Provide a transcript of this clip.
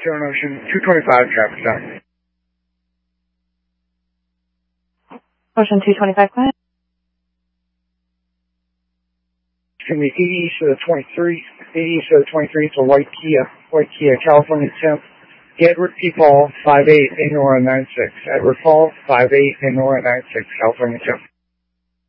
Zero Ocean 225 traffic stop. Ocean 225, go ahead. It's going to be 80 east of the 23. 80 east of the 23. It's a white Kia, California temp. Edward P. Paul, 58, Nora 96. Edward Paul, 58, Nora 96, California temp.